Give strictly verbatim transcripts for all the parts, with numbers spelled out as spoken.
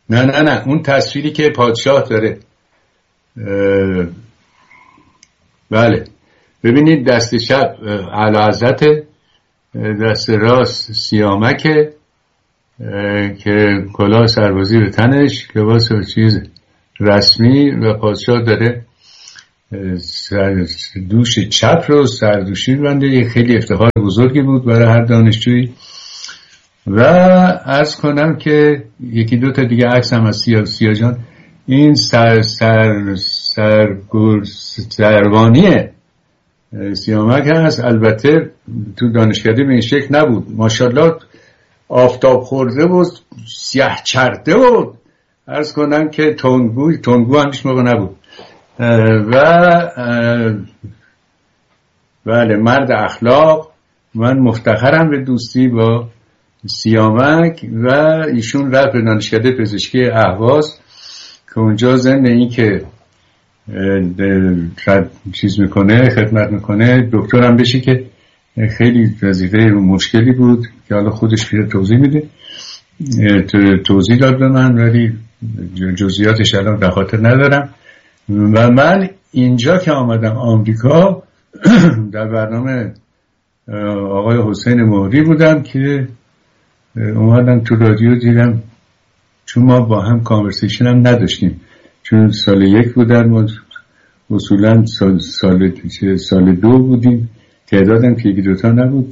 نه نه نه اون تصویری که پادشاه داره. بله ببینید دست چپ اعلیحضرت، دست راست سیامکه که کلاه سربازی به تنش، لباس چیز رسمی، و پادشاه داره دوش چپ رو سردوشی بنده. یه خیلی افتخار بزرگی بود برای هر دانشجویی. و عرض کنم که یکی دو تا دیگه عکس هم از سیا سیا جان. این سر سر سرگور سروانی سیامک هست. البته تو دانشکده به این شکل نبود، ماشاءالله آفتاب خورده بود، سیاه چرده بود. عرض کنم که تنگو تنگو هم هیچ موقع نبود. و بله مرد اخلاق. من مفتخرم به دوستی با سیامک. و ایشون رفت به دانشکده پزشکی اهواز که اونجا ضمن این که چیز میکنه، خدمت میکنه، دکترم بشی که خیلی وظیفه مشکلی بود که حالا خودش پیره توضیح میده. توضیح داد به من ولی جزئیاتش الان به خاطر ندارم. و من اینجا که آمدم آمریکا در برنامه آقای حسین مهری بودم که اومدم تو رادیو دیدم، چون ما با هم کانورسیشن هم نداشتیم چون سال یک بودن، ما اصولا سال, سال, سال دو بودیم، تعدادم که یکی دوتا نبود.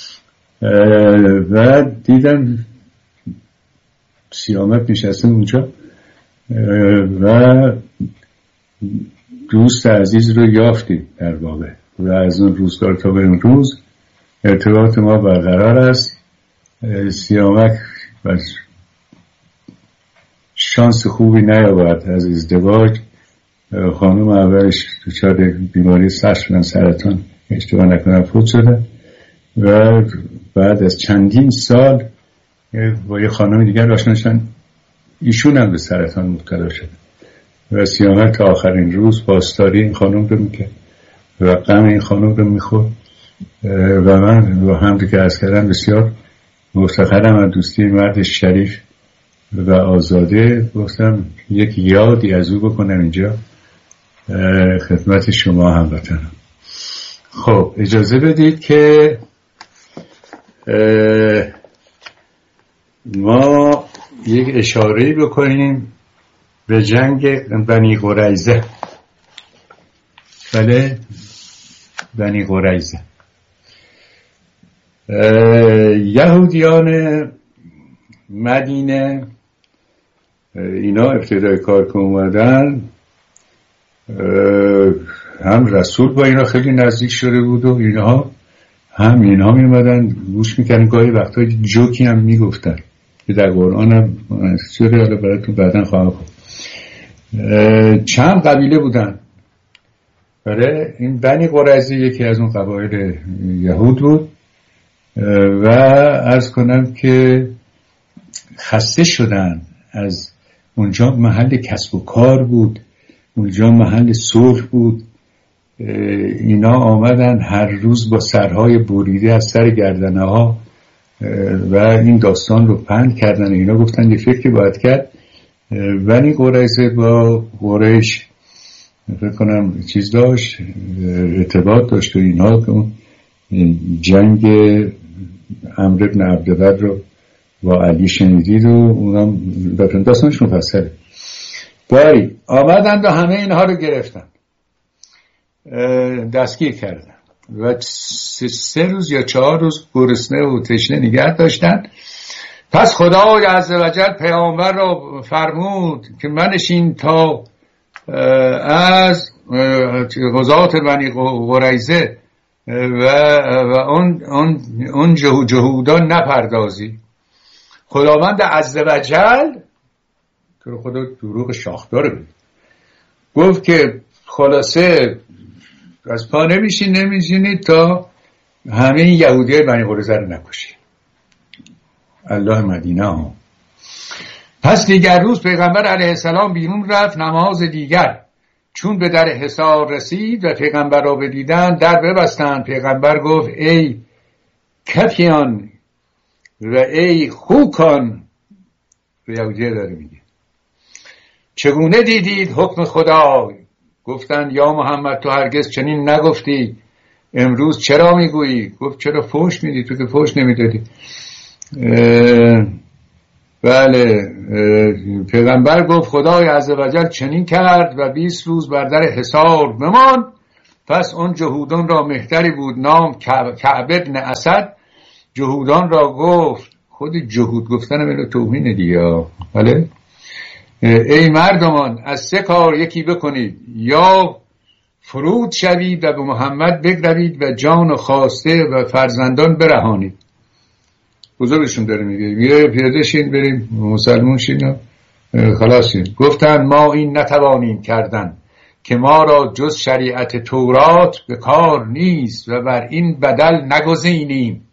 و دیدم سیامک نشسته اونجا و دوست عزیز رو یافتیم در واقع. و از اون روزگار تا به امروز ارتباط ما برقرار است. سیامک بس شانس خوبی نیاورد از ازدواج. خانم اولش دچار بیماری سخت شدن، سرطان اشتباه نکنم فوت شده. و بعد از چندین سال با یه خانم دیگر آشنا شدن، ایشون هم به سرطان مبتلا شد. و سیامک تا آخرین روز پاسداری این خانم رو میکرد و غم این خانم رو میخورد. و من با هم که عرض کردم بسیار مفتخرم از دوستی مرد شریف و آزاده. گفتم یک یادی از او بکنم اینجا خدمت شما هموطنان. خب اجازه بدید که ما یک اشاره‌ای بکنیم به جنگ بنی قریظه. بله بنی قریظه، یهودیان مدینه اینا ابتدای کار که اومدن، هم رسول با اینا خیلی نزدیک شده بود و اینها هم اینها می اومدن گوش میکردن، گاهی وقتایی جوکی هم میگفتن که در قرآن هم سوره، حالا براتون بعدن خواهم کنم. چند قبیله بودن. برای این بنی قریظه یکی از اون قبایل یهود بود. و عرض کنم که خسته شدن از اونجا، محل کسب و کار بود، اونجا محل صلح بود. اینا آمدن هر روز با سرهای بریده از سر گردنه ها و این داستان رو پند کردن. اینا گفتن یه فکری باید کرد. بنی قریظه با قریش فکر کنم چیز داشت، ارتباط داشت و اینا، که اون جنگ عمرو بن عبدود رو با علی شنیدید و اونم داستانش مفصله. باری آمدند و همه اینها رو گرفتن، دستگیر کردن و سه, سه روز یا چهار روز گرسنه و تشنه نگه داشتن. پس خدای عزوجل پیامبر را فرمود که منشین تا از غزات بنی قریظه و و اون اون اون جهودان نپردازی. خداوند عزوجل که خدا دروغ شاخدار بود گفت که خلاصه از پا نمیشین نمیشینید تا همه این یهودیای بنی قریظه رو نکشید. الله مدینه ها. پس دیگر روز پیغمبر علیه السلام بیرون رفت نماز دیگر. چون به در حصار رسید و پیغمبر را بدیدند در ببستند. پیغمبر گفت ای کفیان و ای خوکان، به یهودیه داره میگه، چگونه دیدید حکم خدا؟ گفتند یا محمد تو هرگز چنین نگفتی، امروز چرا میگویی؟ گفت چرا فحش میدی؟ تو که فحش نمیدادی. بله. پیغمبر گفت خدای عزوجل چنین کرد و بیست روز بر در حصار بماند. پس اون جهودان را مهتری بود نام کعب ابن اسد. جهودان را گفت، خود جهود گفتن منو توهین دیگه. بله. ای مردمان از سه کار یکی بکنید، یا فرود شوید و به محمد بگروید و جان و خواسته و فرزندان برهانید. بزرگشون داره میگه میگه پیاده شین بریم مسلمون شین خلاصین. گفتن ما این نتوانیم کردن که ما را جز شریعت تورات به کار نیست و بر این بدل نگزینیم.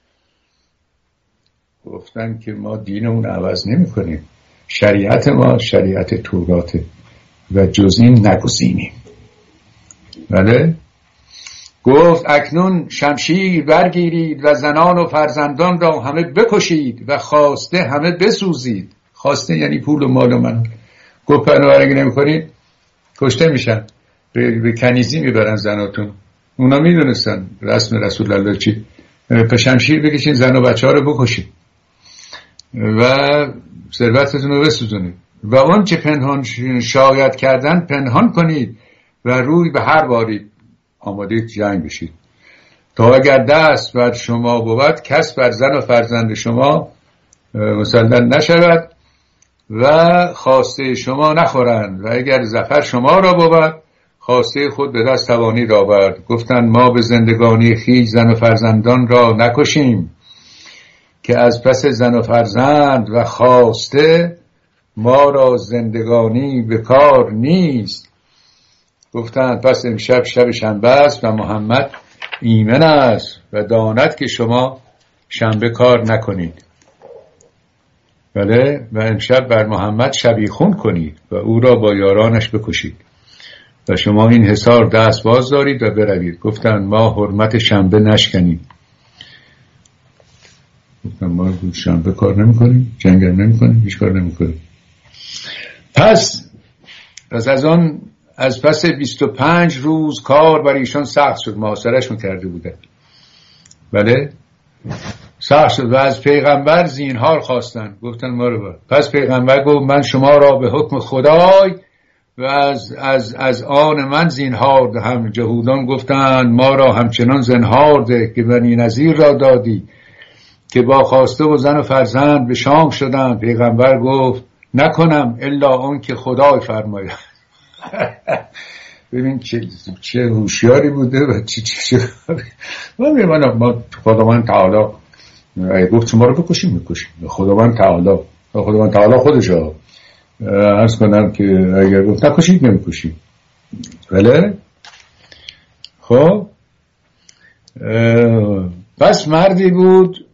گفتن که ما دینمون عوض نمی کنیم، شریعت ما شریعت توراته و جز این نگزینیم. بله. گفت اکنون شمشیر برگیرید و زنان و فرزندان را همه بکشید و خواسته همه بسوزید. خواسته یعنی پول و مال و من. گفت پناهرگی نمی کنید کشته میشن، به, به کنیزی میبرن زناتون. اونا میدونستن رسم رسول الله چی. پس شمشیر بکشین زن و بچه ها رو بکشید و ثروتتون رو بسوزونید و اون چه پنهان شاید کردن پنهان کنید و روی به هر بارید آماده جنگ بشید، تا اگر دست بر شما بود کس بر زن و فرزند شما مسلط نشود و خواسته شما نخورند و اگر ظفر شما را بود خواسته خود به دست توانی را برد. گفتند ما به زندگانی خویش زن و فرزندان را نکشیم که از پس زن و فرزند و خواسته ما را زندگانی به کار نیست. گفتند پس امشب شب شنبه است و محمد ایمن است و داند که شما شنبه کار نکنید. بله. و امشب بر محمد شبیخون کنید و او را با یارانش بکشید و شما این حصار دست باز دارید و بروید. گفتند ما حرمت شنبه نشکنیم. گفتند ما شنبه کار نمی کنیم، جنگ نمی کنیم، هیچ کار نمی کنیم. پس پس از آن از پس بیست و پنج روز کار بر ایشان سخت شد. محاصرهشون کرده بودن. بله. سخت شد و از پیغمبر زینهار خواستن. گفتن ما رو بر. پس پیغمبر گفت من شما را به حکم خدای و از از از آن من زینهار دهم. جهودان گفتند ما را همچنان زنهار ده که بنی نظیر را دادی که با خواسته و زن و فرزند به شام شدند. پیغمبر گفت نکنم الا اون که خدای فرماید. ببین چه چه هوشیاری بوده و چه چه من میگم ما خداوند تعالی اگه گفت شما رو بکشیم میکشیم. خداوند تعالی خداوند تعالی خودشو عرض کنم که اگر گفت نکشید نمیکشیم. بله. خب بس مردی بود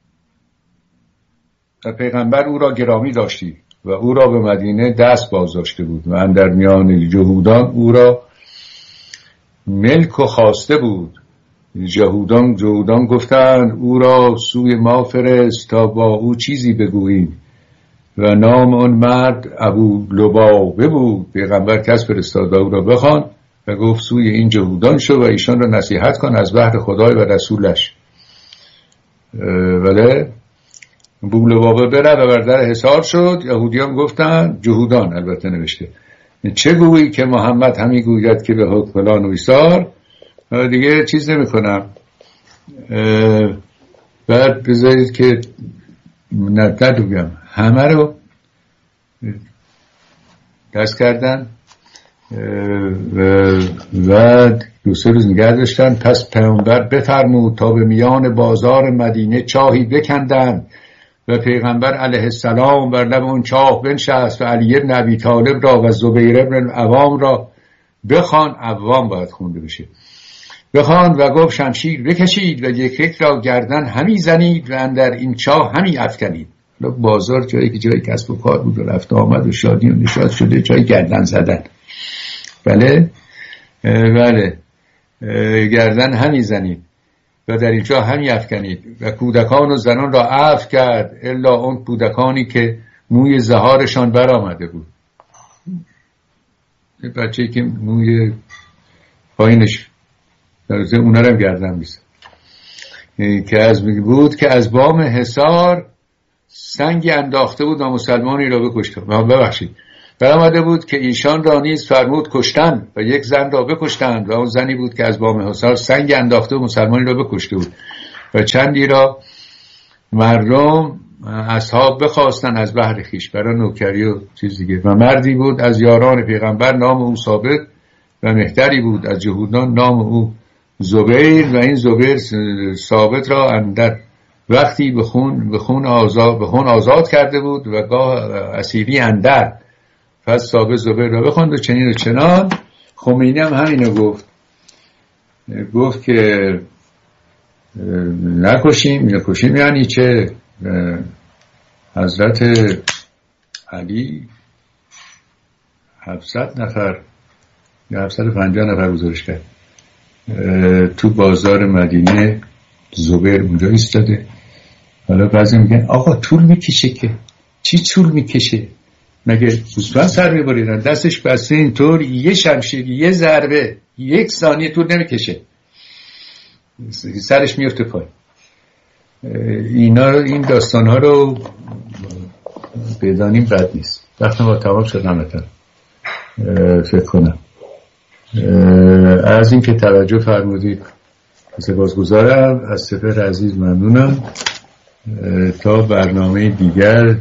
و پیغمبر او را گرامی داشتی و او را به مدینه دست باز داشته بود و اندر میان جهودان او را ملک و خواسته بود. جهودان جهودان گفتند او را سوی ما فرست تا با او چیزی بگوییم و نام آن مرد ابو لبابه بود. پیغمبر کس فرستاد او را بخوان و گفت سوی این جهودان شو و ایشان را نصیحت کن از بهر خدای و رسولش. ولی ابو لبابه بره و بر در حصار شد. یهودیان گفتند جهودان البته نوشته چه گویی که محمد همی گوید که به حکم فلان و ایثار. دیگه چیز نمی کنم. بعد بذارید که ندد بگم همه رو دست کردن و دو سه روز نگه داشتن. پس پیامبر بفرمود تا به میان بازار مدینه چاهی بکندند و پیغمبر علیه السلام بر لب اون چاه بنشست و علی ابن ابی طالب را و زبیر ابن عوام را بخوان. عوام باید خونده بشه. بخوان و گفت شمشیر بکشید و یک یک را گردن همی زنید و اندر این چاه همی افکنید. بازار جایی که جایی کسب و کار بود و رفت آمد و شادی و نشاط شده جایی گردن زدن. بله بله گردن همی زنید و در اینجا همی افکنید و کودکان و زنان را عفو کرد الا اون کودکانی که موی زهارشان برآمده بود. بچه‌ای که موی پایینش درزه اونا رو گردن میزد که از بود که از بام حصار سنگی انداخته بود و مسلمانی را بکشت. ببخشید برآمده بود که ایشان را نیز فرمود کشتن و یک زن را بکشتند و اون زنی بود که از بام حصار سنگی انداخته و مسلمانی را بکشته بود و چندی را مردم اصحاب بخواستن از بحر خیش برای نوکری و چیز دیگه. و مردی بود از یاران پیغمبر نام او ثابت و مهتری بود از جهودان نام او زبیر و این زبیر ثابت را اندر وقتی به خون به خون آزاد به خون آزاد کرده بود و گاه اسیری اندر. پس ثابت زبیر را بخوند و چنین و چنان. خمینی هم همینو گفت، گفت که نکشیم نکشیم یعنی چه؟ حضرت علی هفتصد نفر یا هفتصد و پنجاه نفر گزارش کرد تو بازار مدینه، زبیر اونجا ایستاده. حالا بعضی میگن آقا طول میکشه، که چی طول میکشه؟ مگه گوسفند سر میبریدن دستش بسته اینطور یه شمشیر یه ضربه یک ثانیه طول نمیکشه، سرش میفته پای. اینا این داستان ها رو بدانیم بد نیست. وقتی ما تمام شد همتن فکر کنم از این که توجه فرمودید سپاسگزارم. از سپهر عزیز ممنونم. تا برنامه دیگر،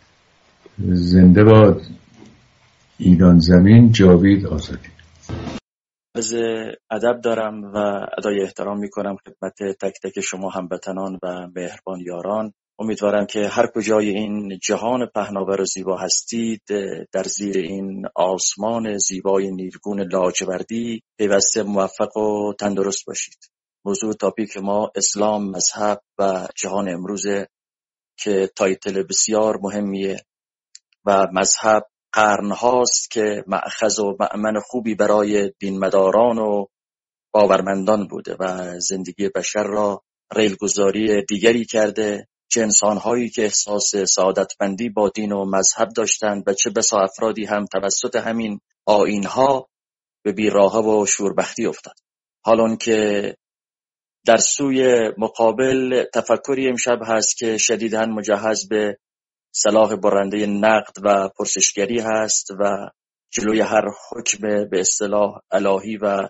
زنده باد ایران زمین، جاوید آزادی. عرض ادب دارم و ادای احترام میکنم خدمت تک تک شما هموطنان و مهربان یاران. امیدوارم که هر کجای این جهان پهناور و زیبا هستید در زیر این آسمان زیبای نیلگون لاجوردی پیوسته موفق و تندرست باشید. موضوع تاپیک ما اسلام، مذهب و جهان امروزه که تایتل بسیار مهمیه و مذهب قرنهاست که مأخذ و مأمن خوبی برای دینمداران و باورمندان بوده و زندگی بشر را ریلگذاری دیگری کرده، چه انسان‌هایی که احساس سعادتمندی با دین و مذهب داشتند و چه بسا افرادی هم توسط همین آیین‌ها به بیراهه و شوربختی افتاد. حالان که در سوی مقابل تفکری امشب هست که شدیداً مجهز به سلاح برنده نقد و پرسشگری هست و جلوی هر حکم به اصطلاح الهی و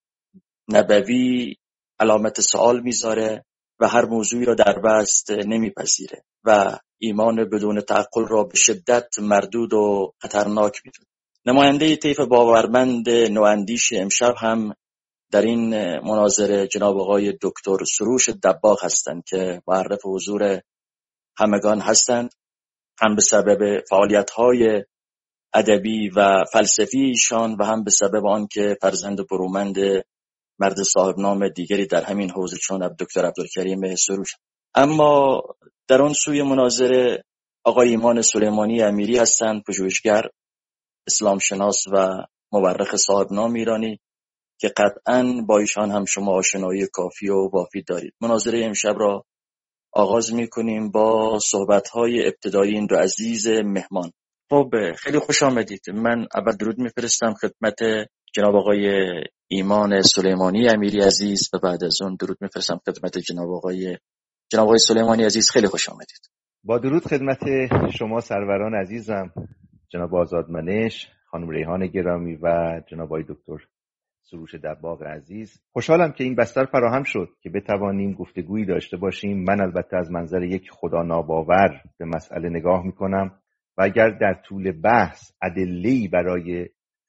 نبوی علامت سوال میذاره و هر موضوعی را در بست نمیپذیره و ایمان بدون تعقل را به شدت مردود و خطرناک میدونه. نماینده طیف باورمند نواندیش امشب هم در این مناظره جناب آقای دکتر سروش دباغ هستند که معرف حضور همگان هستند، هم به سبب فعالیت‌های ادبی و فلسفی ایشان و هم به سبب آن که فرزند برومند مرد صاحب نام دیگری در همین حوزه چون دکتر عبدالکریم سروش. اما در اون سوی مناظره آقای ایمان سلیمانی امیری هستند، پژوهشگر، اسلام شناس و مورخ صاحب نام ایرانی که قطعاً با ایشان هم شما آشنایی کافی و وافی دارید. مناظره امشب را آغاز می‌کنیم با صحبت‌های ابتدایی این دو عزیز مهمان. خب خیلی خوش آمدید. من اول درود می‌فرستم خدمت جناب آقای ایمان سلیمانی امیری عزیز و بعد از اون درود می‌فرستم خدمت جناب آقای جناب آقای سلیمانی عزیز. خیلی خوش آمدید. با درود خدمت شما سروران عزیزم، جناب آزادمنش، خانم ریحان گرامی و جناب آقای دکتر سروش دباغ عزیز. خوشحالم که این بستر فراهم شد که بتوانیم گفتگویی داشته باشیم. من البته از منظر یک خدا ناباور به مسئله نگاه میکنم و اگر در طول بحث ادله‌ای برای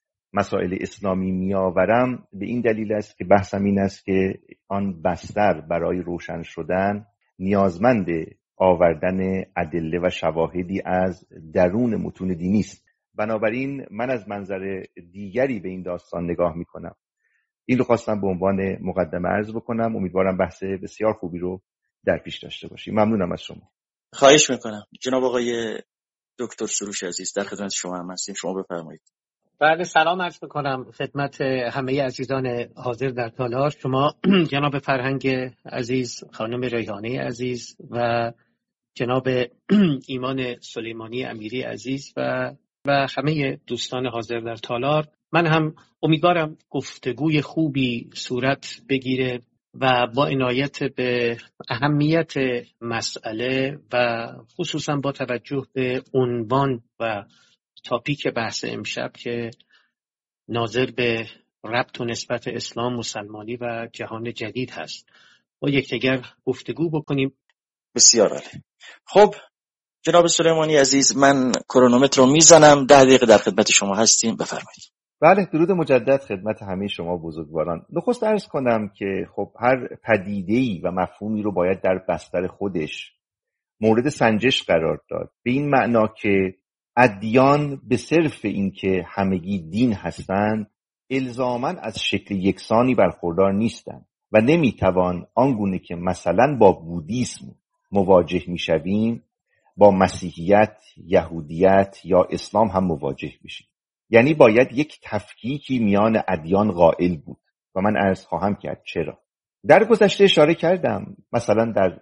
مسائل اسلامی میآورم به این دلیل است که بحثم این است که آن بستر برای روشن شدن نیازمند آوردن ادله و شواهدی از درون متون دینی است. بنابراین من از منظر دیگری به این داستان نگاه میکنم. این رو خواستم به عنوان مقدمه عرض بکنم. امیدوارم بحث بسیار خوبی رو در پیش داشته باشیم. ممنونم از شما. خواهش میکنم. جناب آقای دکتر سروش عزیز در خدمت شما هم هستیم. شما بفرمایید. بله، سلام عرض میکنم خدمت همه عزیزان حاضر در تالار. شما جناب فرهنگ عزیز، خانم ریحانه عزیز و جناب ایمان سلیمانی امیری عزیز و و همه دوستان حاضر در تالار. من هم امیدوارم گفتگوی خوبی صورت بگیره و با عنایت به اهمیت مسئله و خصوصا با توجه به عنوان و تاپیک بحث امشب که ناظر به ربط و نسبت اسلام، مسلمانی و جهان جدید هست، با یکدیگر گفتگو بکنیم. بسیار عالی. خب جناب سلیمانی عزیز، من کرونومتر رو میزنم، ده دقیقه در خدمت شما هستیم، بفرمایید. بله، درود مجدد خدمت همه شما بزرگواران. نخست عرض کنم که خب هر پدیده‌ای و مفهومی رو باید در بستر خودش مورد سنجش قرار داد، به این معنا که ادیان به صرف این که همگی دین هستند الزاماً از شکل یکسانی برخوردار نیستند و نمیتوان آنگونه که مثلا با بودیسم مواجه میشویم با مسیحیت، یهودیت یا اسلام هم مواجه بشیم. یعنی باید یک تفکیکی میان ادیان قائل بود و من عرض خواهم کرد چرا. در گذشته اشاره کردم، مثلا در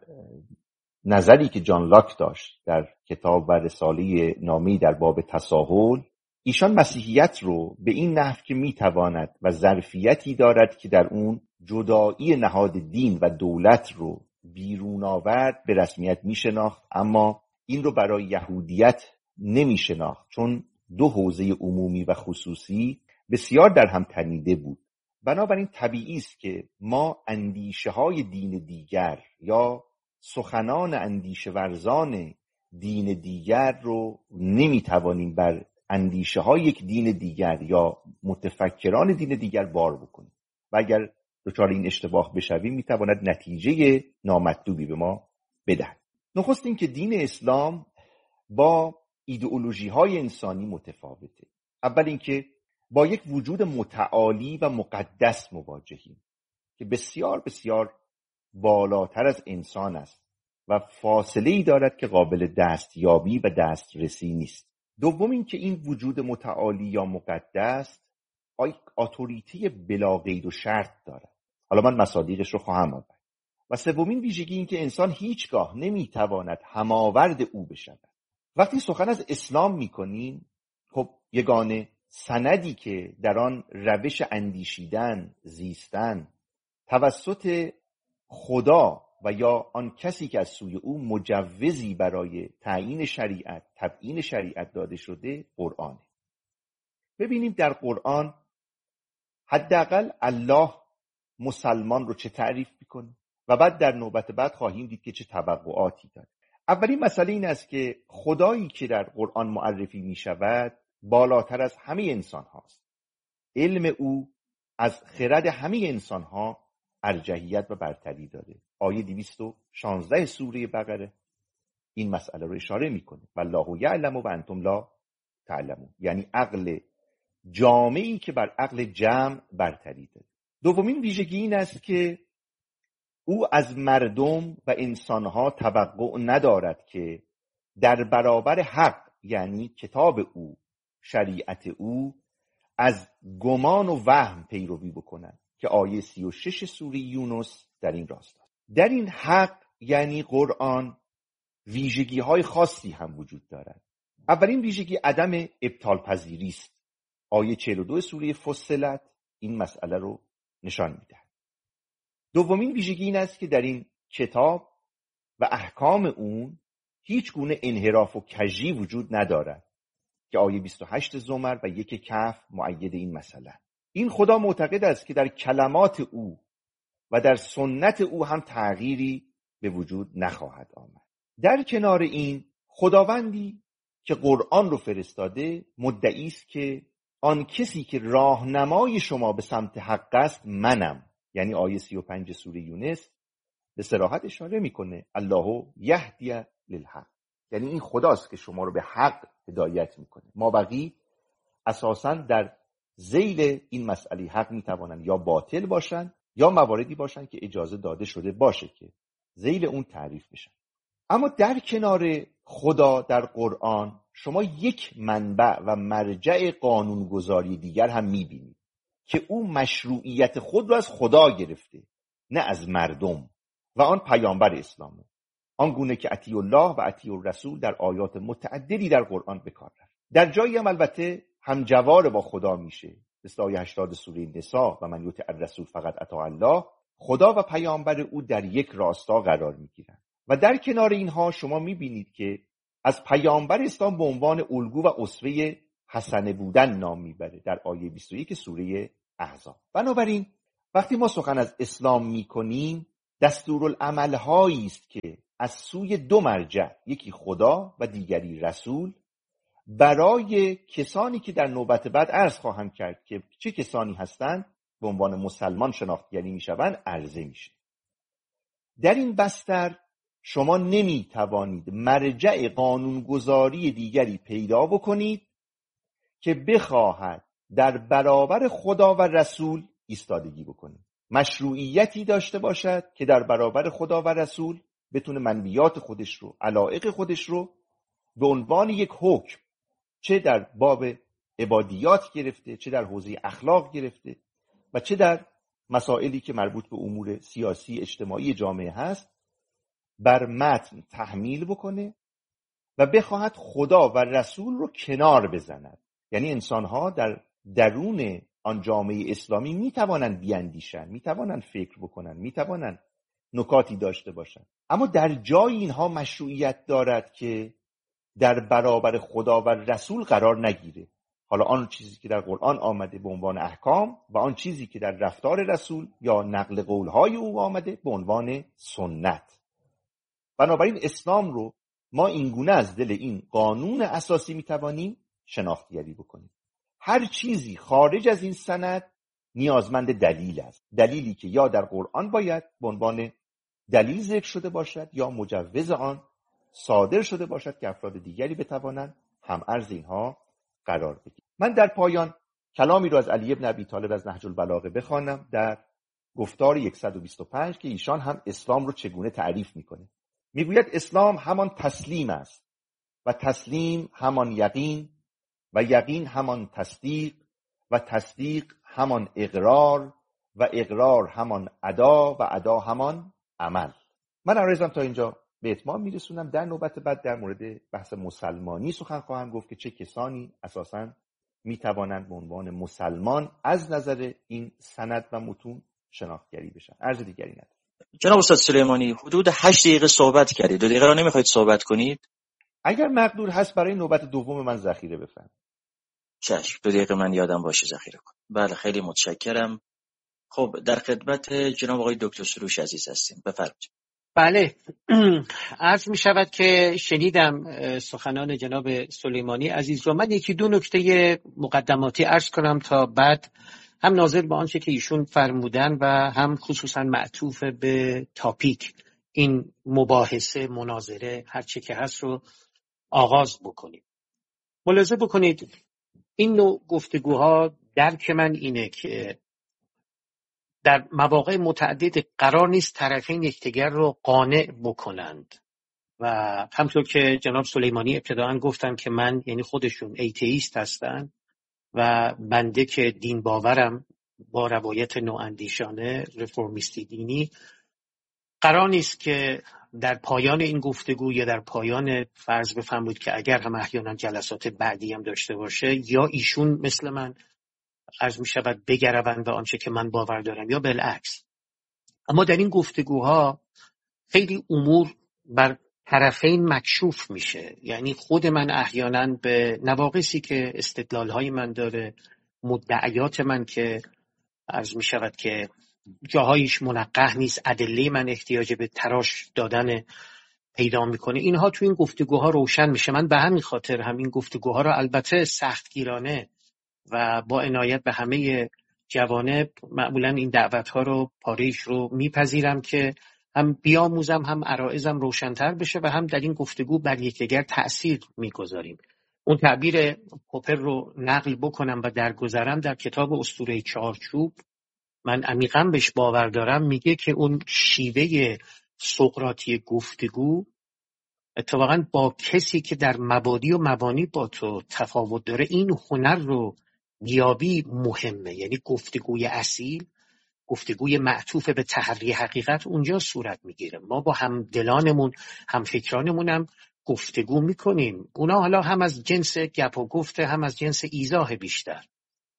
نظری که جان لاک داشت در کتاب و رساله نامی در باب تساهل، ایشان مسیحیت رو به این نحو که میتواند و ظرفیتی دارد که در اون جدایی نهاد دین و دولت رو بیرون آورد به رسمیت میشناخت، اما این رو برای یهودیت نمیشناخت، چون دو حوزه عمومی و خصوصی بسیار در هم تنیده بود. بنابراین طبیعی است که ما اندیشه های دین دیگر یا سخنان اندیشه ورزان دین دیگر رو نمیتوانیم بر اندیشه های یک دین دیگر یا متفکران دین دیگر بار بکنیم و اگر دچار این اشتباه بشویم میتواند نتیجه نامطلوبی به ما بدهد. نخست این که دین اسلام با ایدئولوژی های انسانی متفاوته. اول اینکه با یک وجود متعالی و مقدس مواجهیم که بسیار بسیار بالاتر از انسان است و فاصله ای دارد که قابل دستیابی و دسترسی نیست. دوم اینکه این وجود متعالی یا مقدس اتوریته بلا قید و شرط دارد. حالا من مصادیقش رو خواهم آورد. و سومین ویژگی این که انسان هیچگاه نمیتواند هماورد او بشود. وقتی سخن از اسلام میکنیم، خب یگانه سندی که در آن روش اندیشیدن، زیستن توسط خدا و یا آن کسی که از سوی او مجوزی برای تعیین شریعت، تبیین شریعت داده شده، قرآنه. ببینیم در قرآن حداقل الله مسلمان رو چه تعریف میکنه و بعد در نوبت بعد خواهیم دید که چه توقعاتی داره. اولین مسئله این است که خدایی که در قرآن معرفی می شود بالاتر از همه انسان هاست. علم او از خرد همه انسان ها ارجحیت و برتری داره. آیه دویست و شانزده سوره بقره این مسئله رو اشاره میکنه. والله یعلم و انتم لا تعلمون. یعنی عقل جامعی که بر عقل جمع برتری داره. دومین ویژگی این است که او از مردم و انسانها توقع ندارد که در برابر حق، یعنی کتاب او، شریعت او، از گمان و وهم پیروی بکنند که آیه سی و شش سوره یونس در این راست است. در این حق یعنی قرآن ویژگی های خاصی هم وجود دارد. اولین ویژگی عدم ابطال پذیری است. آیه چهل و دو سوره فصلت این مسئله رو نشان میده. دومین ویژگی این است که در این کتاب و احکام اون هیچ گونه انحراف و کژی وجود ندارد که آیه بیست و هشت زمر و یک کهف مؤید این مسئله. این خدا معتقد است که در کلمات او و در سنت او هم تغییری به وجود نخواهد آمد. در کنار این خداوندی که قرآن رو فرستاده مدعی است که آن کسی که راهنمای شما به سمت حق است منم. یعنی آیه سی و پنج سوره یونس به صراحت اشاره میکنه الله یهدی للحق. یعنی این خداست که شما رو به حق هدایت میکنه. ما بقی اساساً در ذیل این مسئله حق میتوانند یا باطل باشن یا مواردی باشن که اجازه داده شده باشه که ذیل اون تعریف بشن. اما در کنار خدا در قرآن شما یک منبع و مرجع قانونگذاری دیگر هم میبینید که او مشروعیت خود رو از خدا گرفته، نه از مردم، و آن پیامبر اسلامه. آنگونه که اطیع الله و اطیع الرسول در آیات متعددی در قرآن به کار رفت. در جایی هم البته همجوار با خدا میشه مثل آیه هشتاد سوره نساء و من یطع الرسول فقط اطاع الله، خدا و پیامبر او در یک راستا قرار میگیرند. و در کنار اینها شما میبینید که از پیامبر اسلام به عنوان الگو و اسوه حسنه بودن نام میبره در آیه بیست و یک سوره احزاب. بنابراین وقتی ما سخن از اسلام میکنیم، دستورالعمل هایی است که از سوی دو مرجع، یکی خدا و دیگری رسول، برای کسانی که در نوبت بعد عرض خواهم کرد که چه کسانی هستند به عنوان مسلمان شناختگی میشوند عرضه میشه. در این بستر شما نمیتوانید مرجع قانونگذاری دیگری پیدا بکنید که بخواهد در برابر خدا و رسول ایستادگی بکنه، مشروعیتی داشته باشد که در برابر خدا و رسول بتونه منویات خودش رو، علایق خودش رو به عنوان یک حکم، چه در باب عبادیات گرفته، چه در حوزه اخلاق گرفته و چه در مسائلی که مربوط به امور سیاسی اجتماعی جامعه هست، بر متن تحمیل بکنه و بخواهد خدا و رسول رو کنار بزند. یعنی انسان‌ها در درون آن جامعه اسلامی میتوانند بیاندیشن، میتوانند فکر بکنن، میتوانند نکاتی داشته باشند، اما در جای اینها مشروعیت دارد که در برابر خدا و رسول قرار نگیره. حالا آن چیزی که در قرآن آمده به عنوان احکام و آن چیزی که در رفتار رسول یا نقل قولهای او آمده به عنوان سنت. بنابراین اسلام رو ما اینگونه از دل این قانون اساسی میتوانیم شناختگیری بکنیم. هر چیزی خارج از این سند نیازمند دلیل است، دلیلی که یا در قرآن باید به عنوان دلیل ذکر شده باشد یا مجوز آن صادر شده باشد که افراد دیگری بتوانند هم ارز اینها قرار بگیرند. من در پایان کلامی رو از علی ابن ابی طالب از نهج البلاغه بخوانم در گفتار صد و بیست و پنج که ایشان هم اسلام رو چگونه تعریف میکنه. میگوید اسلام همان تسلیم است و تسلیم همان یقین و یقین همان تصدیق و تصدیق همان اقرار و اقرار همان ادا و ادا همان عمل. من عرضم تا اینجا به اتمام میرسونم. در نوبت بعد در مورد بحث مسلمانی سخن خواهم گفت که چه کسانی اساساً میتوانند به عنوان مسلمان از نظر این سند و متون شناختگی بشن. عرض دیگری ندارم. جناب استاد سلیمانی حدود هشت دقیقه صحبت کردید. دو دقیقه رو نمیخواید صحبت کنید؟ اگر مقدور هست برای نوبت دوم من ذخیره بفرم. چشم، دو دقیقه من یادم باشه ذخیره کنم. بله خیلی متشکرم. خب در خدمت جناب آقای دکتر سروش عزیز هستیم. بفرمایید. بله، عرض می شود که شنیدم سخنان جناب سلیمانی عزیز رو. من یکی دو نکته مقدماتی عرض کنم تا بعد هم ناظر به آنچه که ایشون فرمودن و هم خصوصا معطوف به تاپیک این مباحثه، مناظره، هر چه که هست رو آغاز بکنیم. ملاحظه بکنید این نوع گفتگوها درک من اینه که در مواقع متعدد قرار نیست طرفین یکدیگر رو قانع بکنند و همطور که جناب سلیمانی ابتداً گفتن که من یعنی خودشون ایتئیست هستن و بنده که دین باورم با روایت نواندیشانه رفرمیستی دینی، قرار نیست که در پایان این گفتگو یا در پایان فرض بفرمایید که اگر هم احیانا جلسات بعدی هم داشته باشه یا ایشون مثل من عرض می شود بگروند به آنچه که من باور دارم یا بالعکس. اما در این گفتگوها خیلی امور بر طرفین مکشوف میشه. یعنی خود من احیانا به نواقصی که استدلالهای من داره، مدعیات من که عرض می شود که جاهایش منقح نیست، ادله من احتیاج به تراش دادن پیدا میکنه، اینها تو این گفتگوها روشن میشه. من به همین خاطر همین گفتگوها را البته سختگیرانه و با عنایت به همه جوانب معمولا این دعوتها رو پاریش رو میپذیرم که هم بیاموزم هم عرایزم روشن‌تر بشه و هم در این گفتگو بر یکدیگر تأثیر میگذاریم. اون تعبیر پوپر رو نقل بکنم و درگذرم، در کتاب اسطوره چارچوب من عمیقاً بهش باور دارم، میگه که اون شیوه سقراطی گفتگو اتفاقاً با کسی که در مبادی و مبانی با تو تفاوت داره این هنر رو بیابی مهمه. یعنی گفتگوی اصیل، گفتگوی معطوف به تحری حقیقت اونجا صورت میگیره. ما با هم دلانمون هم فکرانمون هم گفتگو میکنیم، اونا حالا هم از جنس گپ و گفته هم از جنس ایضاح بیشتر،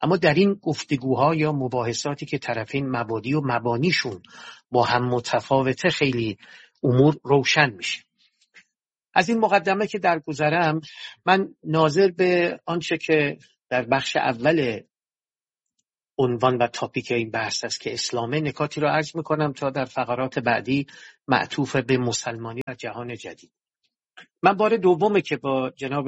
اما در این گفتگوها یا مباحثاتی که طرفین مبادی و مبانیشون با هم متفاوته خیلی امور روشن میشه. از این مقدمه که در گذرم، من ناظر به آنچه که در بخش اول عنوان و تاپیک این بحث است که اسلامه، نکاتی رو عرض میکنم تا در فقرات بعدی معطوف به مسلمانی و جهان جدید. من بار دومه که با جناب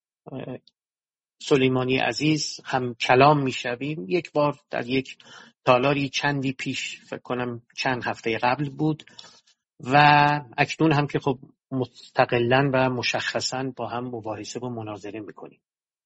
سلیمانی عزیز هم کلام میشویم. یک بار در یک تالاری چندی پیش، فکر کنم چند هفته قبل بود، و اکنون هم که خب مستقلاً و مشخصاً با هم مباحثه و مناظره میکنیم.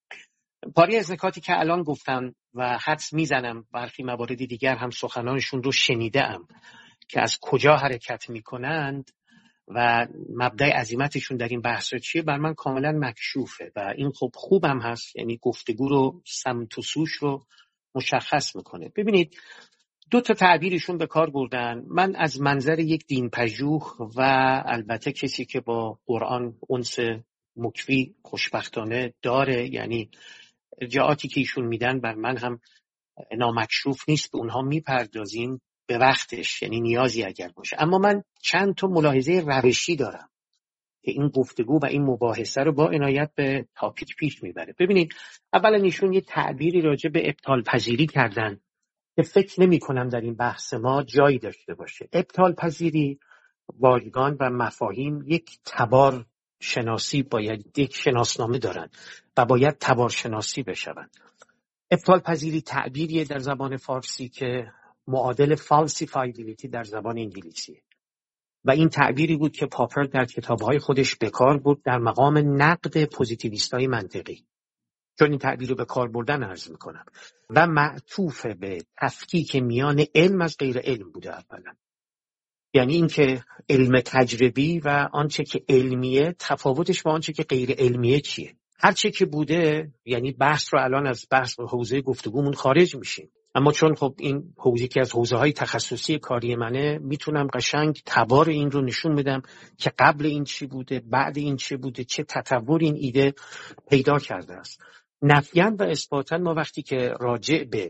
پاری از نکاتی که الان گفتم و حدس میزنم برخی موارد دیگر هم سخنانشون رو شنیدم که از کجا حرکت میکنند و مبدأ عزیمتشون در این بحث چیه، بر من کاملا مکشوفه و این خب خوبم هست، یعنی گفتگو رو، سمت و سوش رو مشخص میکنه. ببینید، دو تا تعبیرشون به کار بردن. من از منظر یک دین پژوه و البته کسی که با قرآن انس مکفی خوشبختانه داره، یعنی ارجاعاتی که ایشون میدن بر من هم نامکشوف نیست، به اونها میپردازیم به وقتش، یعنی نیازی اگر باشه. اما من چند تا ملاحظه روشی دارم که این گفتگو و این مباحثه رو با عنایت به تاپیک پیش میبره. ببینید، اولا ایشون یه تعبیری راجع به ابطال پذیری کردن که فکر نمی کنم در این بحث ما جایی داشته باشه. ابطال پذیری، واژگان و مفاهیم یک تبار شناسی باید، یک شناسنامه دارن و باید تبار شناسی بشوند. ابطال پذیری تعبیریه در زبان فارسی که معادل falsifiability در زبان انگلیسیه و این تعبیری بود که پاپر در کتابهای خودش به کار برد در مقام نقد پوزیتیویستای منطقی. چون این تعبیر رو به کار بردن عرض میکنم و معطوف به تفکیک میان علم از غیر علم بوده. اولا یعنی این که علم تجربی و آنچه که علمیه تفاوتش با آنچه که غیر علمیه چیه. هرچه که بوده، یعنی بحث رو الان از بحث و حوزه گفتگومون خارج میشیم، اما چون خب این حوزه که از حوزه های تخصصی کاری منه، میتونم قشنگ تبار این رو نشون بدم که قبل این چی بوده، بعد این چی بوده، چه تطور این ایده پیدا کرده است. نفیاً و اثباتاً ما وقتی که راجع به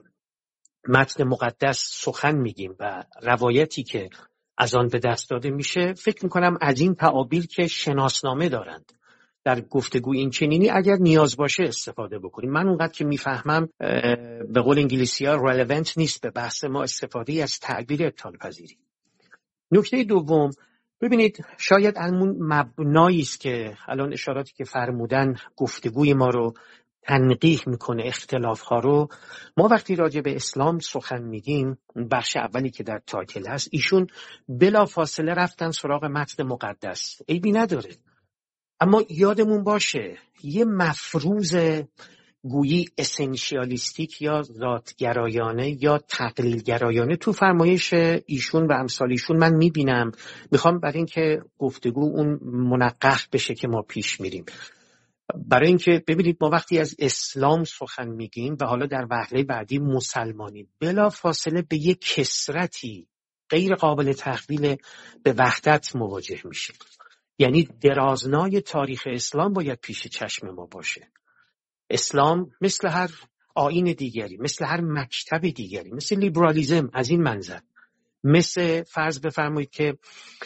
متن مقدس سخن میگیم و روایتی که از آن به دست داده میشه، فکر میکنم از این تعابیر که شناسنامه دارند در گفتگوی این چنینی اگر نیاز باشه استفاده بکنیم. من اونقدر که میفهمم به قول انگلیسی ها relevant نیست به بحث ما استفاده از تعبیر ابطال پذیری. نکته دوم، ببینید، شاید همون مبنایی است که الان اشاراتی که فرمودن گفتگوی ما رو تنقیح میکنه، اختلافها رو. ما وقتی راجع به اسلام سخن میگیم، بخش اولی که در تایتل هست، ایشون بلا فاصله رفتن سراغ متن مقدس، عیبی نداره، اما یادمون باشه یه مفروض گویی اسنشیالیستیک یا ذاتگرایانه یا تقلیلگرایانه تو فرمایش ایشون و امثال ایشون من میبینم. میخوام برای اینکه گفتگو اون منقح بشه که ما پیش میریم، برای اینکه ببینید ما وقتی از اسلام سخن میگیم و حالا در وهله بعدی مسلمانی، بلا فاصله به یک کثرتی غیر قابل تحویل به وحدت مواجه میشیم. یعنی درازنای تاریخ اسلام باید پیش چشم ما باشه. اسلام مثل هر آیین دیگری، مثل هر مکتب دیگری، مثل لیبرالیزم از این منظر، مثل فرض بفرمایید که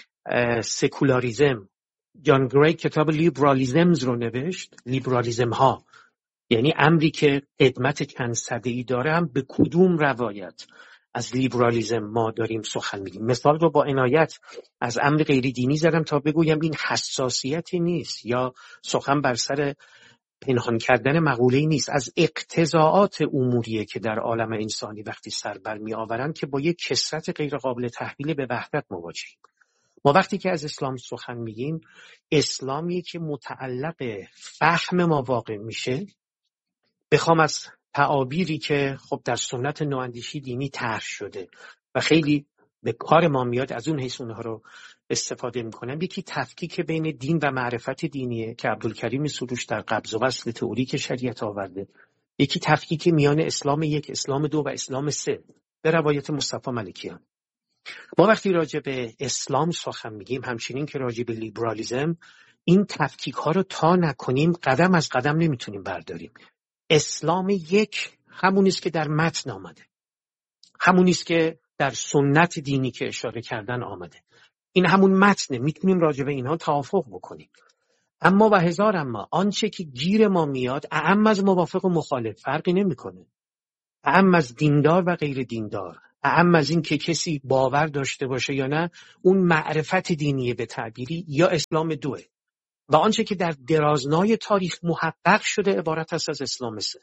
سکولاریزم، جان گری کتاب لیبرالیزمز رو نوشت، لیبرالیزم ها، یعنی امری که قدمت چند صده‌ای داره، هم به کدوم روایت از لیبرالیزم ما داریم سخن میگیم. مثال رو با عنایت از امر غیر دینی زدم تا بگویم این حساسیتی نیست یا سخن بر سر پنهان کردن مقوله‌ای نیست، از اقتضاعات اموریه که در عالم انسانی وقتی سر بر می آورن که با یک کثرت غیر قابل تحویل به وحدت مواجهیم. ما وقتی که از اسلام سخن میگیم، اسلامی که متعلق فهم ما واقع میشه، بخوام از تعابیری که خب در سنت نواندیشی دینی طرح شده و خیلی به کار ما میاد، از اون حیث اونها رو استفاده میکنم. یکی تفکیک بین دین و معرفت دینیه که عبدالکریم سروش در قبض و وصل تئوریک شریعت آورده. یکی تفکیک میان اسلام یک، اسلام دو و اسلام سه به روایت مصطفی ملکیان. ما وقتی راجع به اسلام سخن میگیم، همچنین که راجع به لیبرالیزم، این تفکیک ها رو تا نکنیم قدم از قدم نمیتونیم برداریم. اسلام یک همونی است که در متن آمده، همونی است که در سنت دینی که اشاره کردن آمده. این همون متنه، میتونیم راجع به اینها توافق بکنیم. اما و هزار اما آنچه که گیر ما میاد اعم از موافق و مخالف فرقی نمیکنه، اعم از دیندار و غیر دیندار، اعم از این که کسی باور داشته باشه یا نه، اون معرفت دینیه به تعبیری یا اسلام دوه و آنچه که در درازنای تاریخ محقق شده عبارت است از اسلام سه.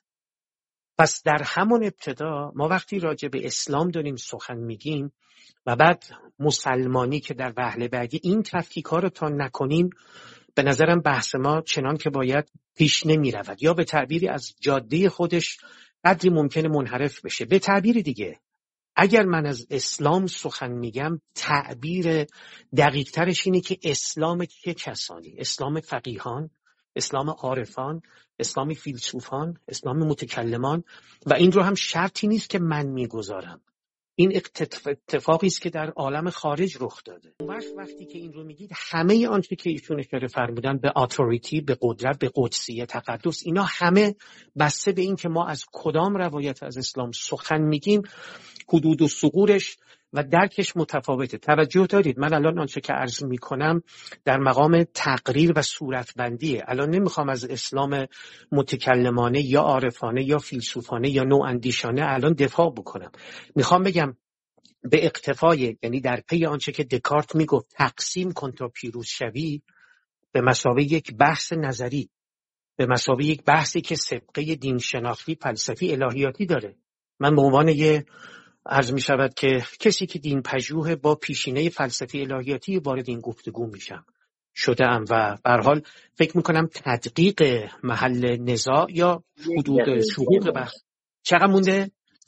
پس در همون ابتدا ما وقتی راجع به اسلام داریم سخن میگیم و بعد مسلمانی که در وهله بعدی این تفکیک‌ها رو تا نکنیم، به نظرم بحث ما چنان که باید پیش نمی رود یا به تعبیری از جاده خودش قدری ممکنه منحرف بشه. به تعبیر دیگه اگر من از اسلام سخن میگم تعبیر دقیق ترش اینه که اسلام چه کسانی؟ اسلام فقیهان، اسلام عارفان، اسلام فیلسوفان، اسلام متکلمان. و این رو هم شرطی نیست که من میگذارم، این اتفاقی است که در عالم خارج رخ داده. وقت وقتی که این رو میگید همه آنچه که ایشون اشاره فرمودن به اتوریتی، به قدرت، به قدسیت، تقدس، اینا همه بسته به این که ما از کدام روایت از اسلام سخن میگیم حدود و ثغورش و درکش متفاوته. توجه دارید من الان آنچه که عرض میکنم در مقام تقریر و صورتبندیه. الان نمیخوام از اسلام متکلمانه یا عارفانه یا فیلسوفانه یا نواندیشانه الان دفاع بکنم. میخوام بگم به اقتفای، یعنی در پی آنچه که دکارت میگفت تقسیم کن تا پیروز شوی، به مثابه یک بحث نظری، به مثابه یک بحثی که سابقه دین شناختی، فلسفی، الهیاتی داره. من به عنوان یه عرض می شود که کسی که دین پژوه با پیشینه فلسفی الهیاتی وارد این گفتگو میشم شدم و به هر حال فکر میکنم تدقیق محل نزاع یا حدود حقوق بحث چقدر مونده؟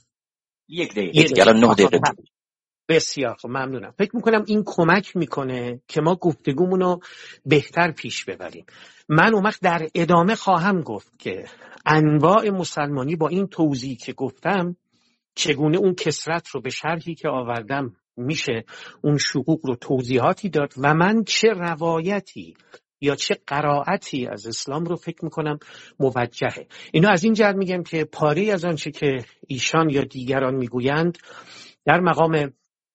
یک دقیقه الان نه دقیقه. بسیار خب ممنونم. فکر میکنم این کمک میکنه که ما گفتگومون رو بهتر پیش ببریم. من اون وقت در ادامه خواهم گفت که انواع مسلمانی با این توضیحی که گفتم چگونه اون کثرت رو به شرحی که آوردم میشه اون شقوق رو توضیحاتی داد و من چه روایتی یا چه قرائتی از اسلام رو فکر میکنم موجهه. اینو از این جهت میگم که پاره از آنچه که ایشان یا دیگران میگویند در مقام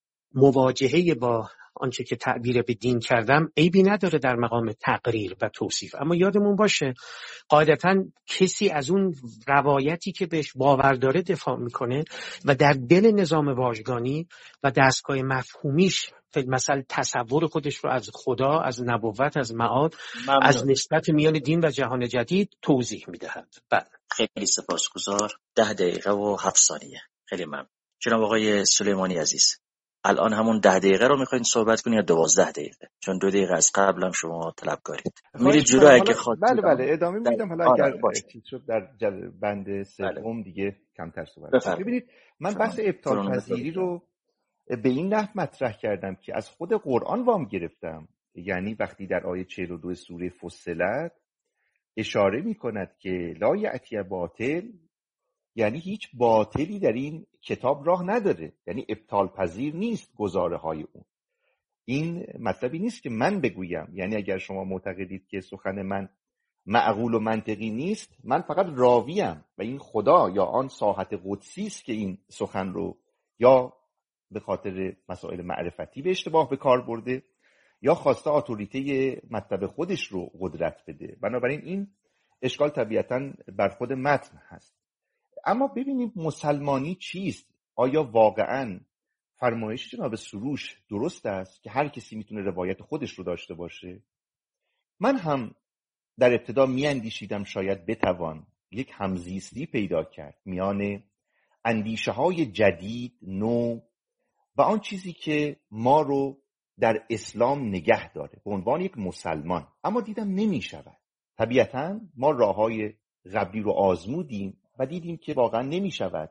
مواجهه با آنچه که تعبیر به دین کردم عیبی نداره در مقام تقریر و توصیف. اما یادمون باشه قاعدتاً کسی از اون روایتی که بهش باور داره دفاع میکنه و در دل نظام واژگانی و دستگاه مفهومیش مثلا تصور خودش رو از خدا، از نبوت، از معاد، ممنون. از نسبت میان دین و جهان جدید توضیح میدهد. بله. خیلی سپاسگزار. ده دقیقه و هفت ثانیه. خیلی ممنون. جناب آقای سلیمانی عزیز، الان همون ده دقیقه رو میخواین صحبت کنید یا دوازده دقیقه؟ چون دو دقیقه از قبل هم شما طلبکارید. میرید جلو اگه خواهید. بله بله ادامه میدم. حالا اگر چیز شد در بند سوم دیگه کمتر صحبت کنیم. ببینید من بحث ابطال پذیری رو به این نحو مطرح کردم که از خود قرآن وام گرفتم. یعنی وقتی در آیه چهل و دو سوره فصلت اشاره میکند که لا یأتی باطل، یعنی هیچ باطلی در این کتاب راه نداره، یعنی ابطال پذیر نیست گزاره های اون. این مطلبی نیست که من بگویم، یعنی اگر شما معتقدید که سخن من معقول و منطقی نیست، من فقط راویم و این خدا یا آن ساحت قدسی است که این سخن رو یا به خاطر مسائل معرفتی به اشتباه به کار برده یا خواسته اتوریته مطلب خودش رو قدرت بده. بنابراین این اشکال طبیعتاً بر خود متن هست. اما ببینیم مسلمانی چیست؟ آیا واقعاً فرمایش جناب سروش درست است که هر کسی میتونه روایت خودش رو داشته باشه؟ من هم در ابتدا میاندیشیدم شاید بتوان یک همزیستی پیدا کرد میان اندیشه های جدید، نو و آن چیزی که ما رو در اسلام نگه داره به عنوان یک مسلمان. اما دیدم نمیشود. طبیعتاً ما راههای قبلی رو آزمودیم و دیدیم که واقعا نمی شود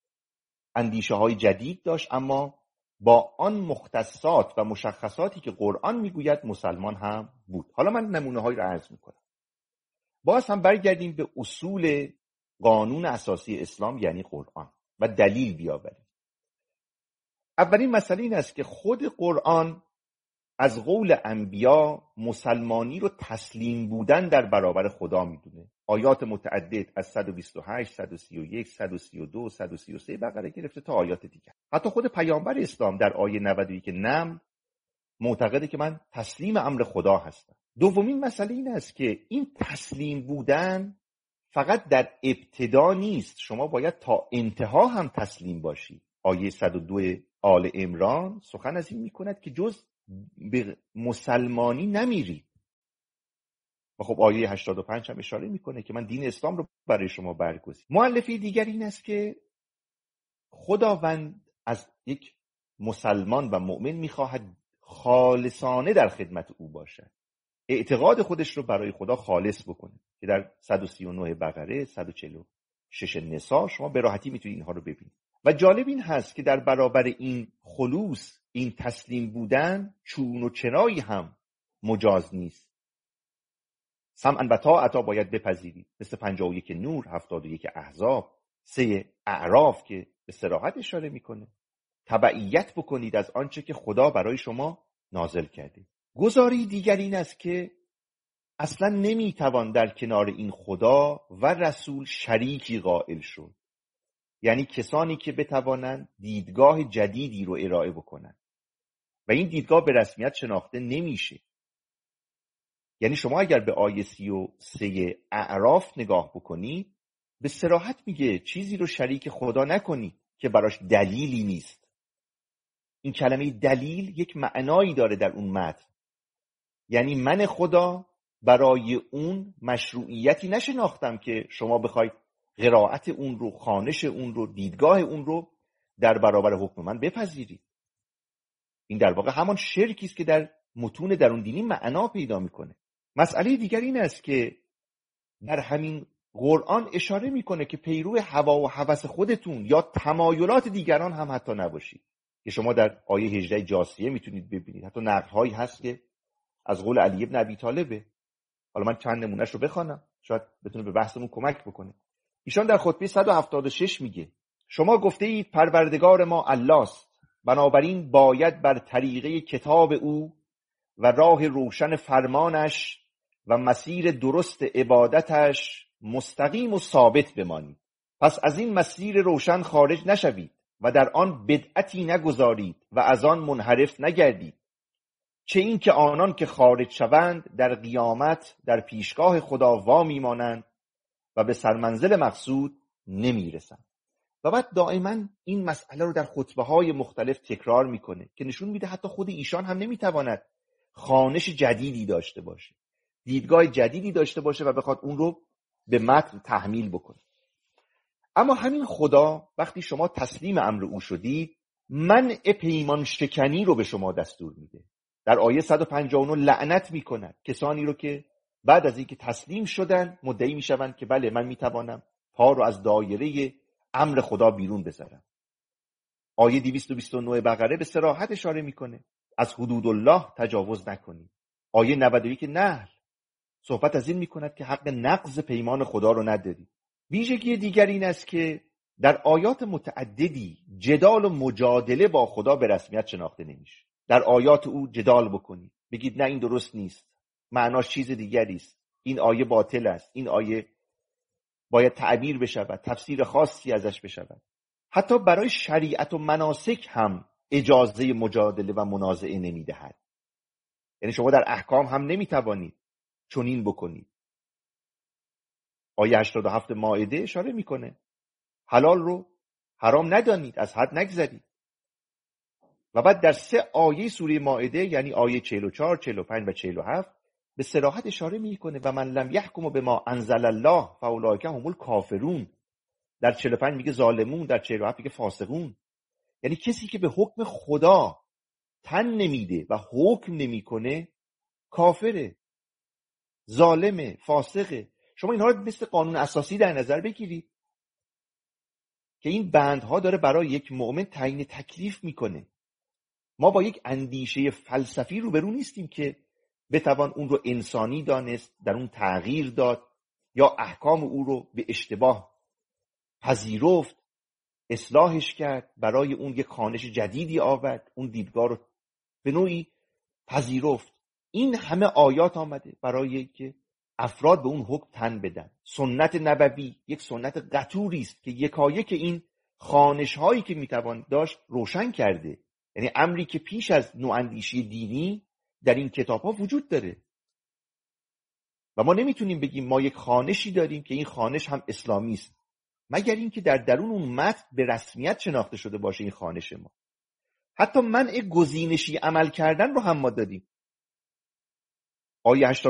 اندیشه های جدید داشت اما با آن مختصات و مشخصاتی که قرآن میگوید مسلمان هم بود. حالا من نمونه هایی رو عرض میکنم. باز هم برگردیم به اصول قانون اساسی اسلام یعنی قرآن و دلیل بیاوریم. اولین مسئله این است که خود قرآن از قول انبیا مسلمانی رو تسلیم بودن در برابر خدا میدونه. آیات متعدد از صد و بیست و هشت، صد و سی و یک، صد و سی و دو، صد و سی و سه بقره گرفته تا آیات دیگر. حتی خود پیامبر اسلام در آیه نود و یک نمل معتقده که من تسلیم امر خدا هستم. دومین مسئله این است که این تسلیم بودن فقط در ابتدا نیست، شما باید تا انتها هم تسلیم باشید. آیه صد و دو آل عمران سخن از این میکند که جز به مسلمانی نمیرید. و خب آیه هشتاد و پنج هم اشاره میکنه که من دین اسلام رو برای شما برگزیدم. مؤلفه دیگر این است که خداوند از یک مسلمان و مؤمن میخواهد خالصانه در خدمت او باشد، اعتقاد خودش رو برای خدا خالص بکنه که در صد و سی و نه بقره، صد و چهل و شش نساء شما به راحتی میتونید اینها رو ببینید. و جالب این هست که در برابر این خلوص، این تسلیم بودن، چون و چرایی هم مجاز نیست. سمعا و طاعتا باید بپذیرید، مثل پنجاه و یک نور، هفتاد و یک احزاب، سه اعراف که به صراحت اشاره میکنه. تبعیت بکنید از آنچه که خدا برای شما نازل کرده. گزاری دیگر این است که اصلا نمیتوان در کنار این خدا و رسول شریکی قائل شد، یعنی کسانی که بتوانند دیدگاه جدیدی رو ارائه بکنند و این دیدگاه به رسمیت شناخته نمیشه. یعنی شما اگر به آیه سی و سه اعراف نگاه بکنید، به صراحت میگه چیزی رو شریک خدا نکنی که براش دلیلی نیست. این کلمه دلیل یک معنایی داره در اون متن، یعنی من خدا برای اون مشروعیتی نشناختم که شما بخواید قرائت اون رو، خوانش اون رو، دیدگاه اون رو در برابر حکم من بپذیرید. این در واقع همان شرکی است که در متون درون دینی معنا پیدا میکنه. مسئله دیگر این است که در همین قرآن اشاره میکنه که پیرو هوا و هوس خودتون یا تمایلات دیگران هم حتی نباشید، که شما در آیه هجده جاثیه میتونید ببینید. حتی نقل‌هایی هست که از قول علی بن ابی طالبه. حالا من چند نمونهش رو بخوانم، شاید بتونه به بحثمون کمک بکنه. ایشان در خطبه صد و هفتاد و شش میگه شما گفته اید پروردگار ما الله است، بنابراین باید بر طریقه کتاب او و راه روشن فرمانش و مسیر درست عبادتش مستقیم و ثابت بمانید. پس از این مسیر روشن خارج نشوید و در آن بدعتی نگذارید و از آن منحرف نگردید، چه این که آنان که خارج شوند در قیامت در پیشگاه خدا وا میمانند و به سرمنزل مقصود نمیرسند. و بعد دائما این مسئله رو در خطبه های مختلف تکرار میکنه که نشون میده حتی خود ایشان هم نمیتواند خوانش جدیدی داشته باشه، دیدگاه جدیدی داشته باشه و بخواد اون رو به متن تحمیل بکنه. اما همین خدا وقتی شما تسلیم امر او شدید، منع پیمان شکنی رو به شما دستور میده. در آیه صد و پنجاه و نه لعنت میکند کسانی رو که بعد از اینکه تسلیم شدن مدعی میشوند که بله من میتوانم پا رو از دایره امر خدا بیرون بذارم. آیه دویست و بیست و نه بقره به صراحت اشاره میکنه از حدود الله تجاوز نکنید. آیه نود و یک نحل صحبت از این میکند که حق نقض پیمان خدا رو ندارید. ویژگی دیگر این است که در آیات متعددی جدال و مجادله با خدا به رسمیت شناخته نمیشه. در آیات او جدال بکنید، بگید نه این درست نیست، معناش چیز دیگری است، این آیه باطل است، این آیه باید تعبیر بشود، تفسیر خاصی ازش بشود. حتی برای شریعت و مناسک هم اجازه مجادله و منازعه نمیدهد. یعنی شما در احکام هم نمیتوانید چنین بکنید. آیه هشتاد و هفت مائده اشاره میکنه حلال رو حرام ندانید، از حد نگذرید. و بعد در سه آیه سوره مائده یعنی آیه چهل و چهار، چهل و پنج و چهل و هفت به صراحت اشاره میکنه و من لم یحکم بما انزل الله فاولئک هم الکافرون. در چهل و پنج میگه ظالمون، در چهل و هفت میگه فاسقون. یعنی کسی که به حکم خدا تن نمیده و حکم نمیکنه کافره، ظالمه، فاسقه. شما اینها رو مثل قانون اساسی در نظر بگیرید که این بندها داره برای یک مؤمن تعیین تکلیف میکنه. ما با یک اندیشه فلسفی روبرو نیستیم که بتوان اون رو انسانی دانست، در اون تغییر داد یا احکام او رو به اشتباه پذیرفت، اصلاحش کرد، برای اون یک خوانش جدیدی آورد، اون دیدگاه رو به نوعی پذیرفت. این همه آیات آمده برای که افراد به اون حکم تن بدن. سنت نبوی یک سنت قطوری است که یکایک این خوانش هایی که میتوان داشت روشن کرده. یعنی امری که پیش از نواندیشی دینی در این کتاب ها وجود داره و ما نمیتونیم بگیم ما یک خوانشی داریم که این خوانش هم اسلامی است مگر اینکه در درون اون متن به رسمیت شناخته شده باشه این خوانش ما. حتی منع گزینشی عمل کردن رو هم ما دادیم. آیه